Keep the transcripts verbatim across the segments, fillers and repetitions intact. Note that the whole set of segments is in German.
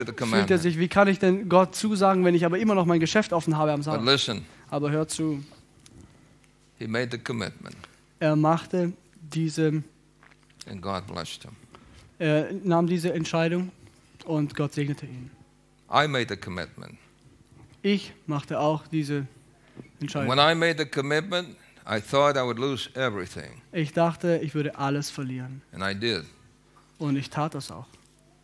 the fühlt er commandment. sich, wie kann ich denn Gott zusagen, wenn ich aber immer noch mein Geschäft offen habe am But Sabbat? listen, Aber hör zu, he made the commitment, er machte diese, and God blessed him. er nahm diese Entscheidung und Gott segnete ihn. I made the commitment. Ich machte auch diese Entscheidung. When I made the commitment, I thought I would lose everything, Ich dachte, ich würde alles verlieren. and I did. Und ich tat das auch.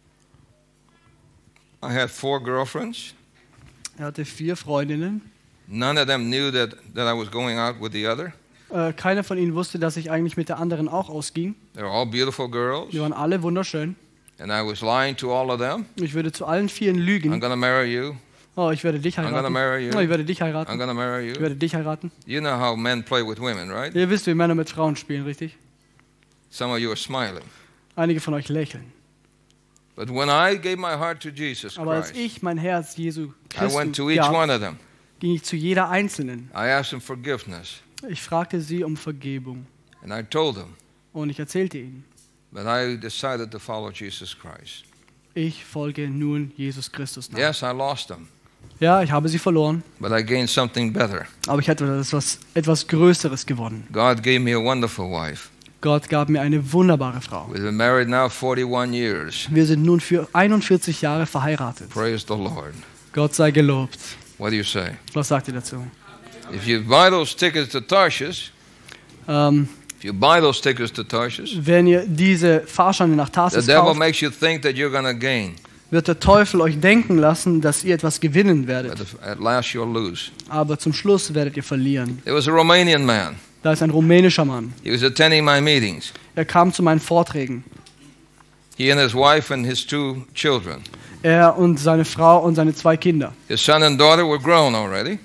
I had four girlfriends. Er hatte vier Freundinnen. None of them knew that, that I was going out with the other. Äh, keiner von ihnen wusste, dass ich eigentlich mit der anderen auch ausging. They were all beautiful girls, Die waren alle wunderschön. and I was lying to all of them. Ich würde zu allen vieren I'm lügen. going to marry you. Oh, ich werde dich I'm gonna heiraten. marry you. Oh, ich werde dich I'm heiraten. going to marry Ich you. werde dich heiraten. You know how men play with women, right? Ihr wisst, wie Männer mit Frauen spielen, richtig? Some of you are smiling. Einige von euch lächeln. But when I gave my heart to Jesus Aber als Christ, ich mein Herz Jesu I went Christus to each gab, one of them. ging ich zu jeder Einzelnen. I asked them forgiveness, Ich fragte sie um Vergebung. and I told them Und ich erzählte ihnen, that I decided to follow Jesus Christ. ich folge nun Jesus Christus nach. Yes, I lost them, Ja, ich habe sie verloren, but I gained something better. aber ich hatte etwas, etwas Größeres gewonnen. God gave me a wonderful wife. Gott gab mir eine wunderbare Frau. We've been married now forty-one years. Wir sind nun für einundvierzig Jahre verheiratet. Praise the Lord. Gott sei gelobt. What do you say? Was sagt ihr dazu? If you buy those tickets to Tarshish, Ähm, if you buy those tickets to Tarshish, wenn ihr diese Fahrscheine nach the Tarsis devil kauft, makes you think that you're going to gain, wird der Teufel euch denken lassen, dass ihr etwas gewinnen but werdet. if- at last you'll lose. Aber zum Schluss werdet ihr verlieren. There was a Romanian man. Da ist ein rumänischer Mann. He was attending my meetings. Er kam zu meinen Vorträgen. He and his wife and his two children. Er und seine Frau und seine zwei Kinder. His son and daughter were grown already.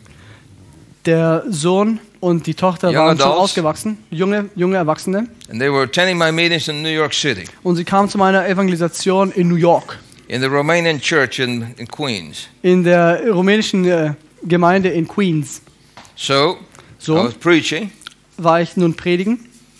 Der Sohn und die Tochter Young waren schon adults. ausgewachsen, junge, junge Erwachsene. And they were attending my meetings in New York City, Und sie kamen zu meiner Evangelisation in New York, in the Romanian church in, in Queens. in der rumänischen äh, Gemeinde in Queens. So I So was preaching, war ich nun predigen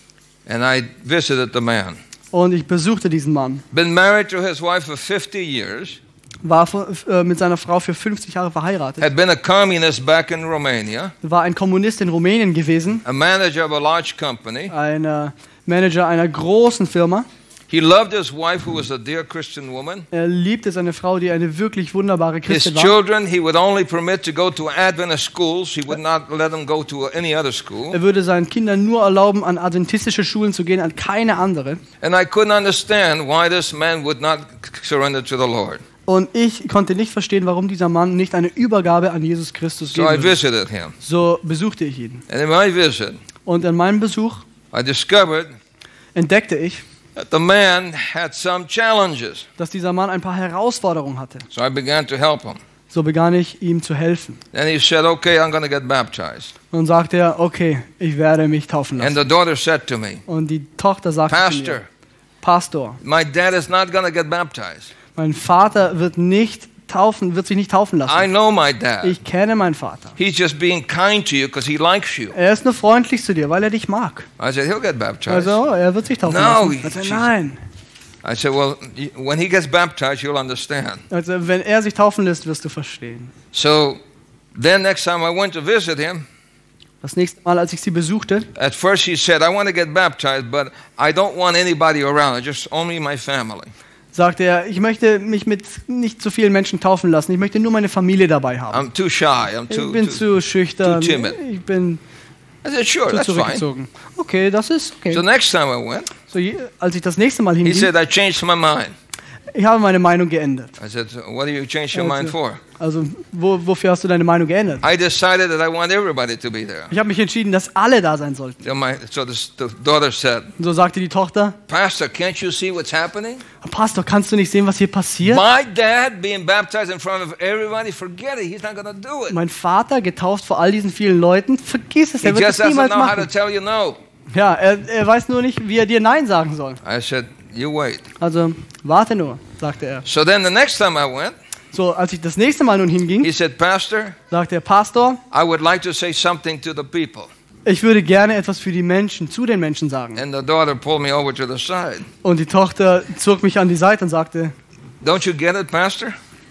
and I visited the man. und ich besuchte diesen Mann. Been married to his wife for fifty years. War für, äh, mit seiner Frau für fünfzig Jahre verheiratet. Had been a communist back in Romania. War ein Kommunist in Rumänien gewesen, A manager of a large company. ein äh, Manager einer großen Firma. He loved his wife, who was a dear Christian woman. Er liebte seine Frau, die eine wirklich wunderbare His Christin war. children, he would only permit to go to Adventist schools. He would not let them go to any other school. Er würde seinen Kindern nur erlauben, an adventistische Schulen zu gehen, an keine andere. And I couldn't understand why this man would not surrender to the Lord. Und ich konnte nicht verstehen, warum dieser Mann nicht eine Übergabe an Jesus Christus So geben I würde. visited him. So besuchte ich ihn. And in my visit, Und an meinem Besuch I discovered entdeckte ich, that the man had some challenges. dass dieser Mann ein paar Herausforderungen hatte. So I began to help him. So begann ich, ihm zu helfen. Then he said, okay, I'm going to get baptized. Und sagte er, okay, ich werde mich taufen And lassen. the daughter said to me, Und die Tochter sagte zu Pastor, mir, Pastor, my dad is not going to get baptized. mein Vater wird nicht taufen, wird sich nicht taufen I lassen. know my dad. Ich kenne meinen Vater. He's just being kind to you because he likes you. Er ist nur freundlich zu dir, weil er dich mag. I said, he'll get baptized. Also, er wird sich taufen No, lassen. Also, Jesus. nein. I said, well, y- when he gets baptized, you'll understand. Also, wenn er sich taufen lässt, wirst du verstehen. So then next time I went to visit him, Das nächste Mal, als ich sie besuchte, at first he said, I want to get baptized, but I don't want anybody around, just only my family. sagte er, ich möchte mich mit nicht zu vielen Menschen taufen lassen. Ich möchte nur meine Familie dabei haben. I'm too shy. I'm Ich too, bin too zu schüchtern. too timid. Ich bin I said, sure, zu that's fine. zurückgezogen. Okay, das ist okay. So next time I went, So, je- als ich das nächste Mal he hinging, said, I changed my mind. ich habe meine Meinung geändert. I said, so what do you change your mind for? Also, wo, wofür hast du deine Meinung geändert? I decided that I want everybody to be there. Ich habe mich entschieden, dass alle da sein sollten. So, my, so the, the daughter said, Und so sagte die Tochter, Pastor, can't you see what's happening? Pastor, kannst du nicht sehen, was hier passiert? My dad being baptized in front of everybody, forget it. He's not going to do it. Mein Vater, getauft vor all diesen vielen Leuten, vergiss es, He er wird just das doesn't niemals know how to machen. tell you no. Ja, er, er weiß nur nicht, wie er dir Nein sagen soll. I said, you wait. Also, warte nur, sagte er. So then the next time I went, So, als ich das nächste Mal nun hinging, he said, Pastor, sagte er, Pastor, I would like to say something to the people. ich würde gerne etwas für die Menschen, zu den Menschen sagen. And the daughter pulled me over to the side. Und die Tochter zog mich an die Seite und sagte, Don't you get it, Pastor?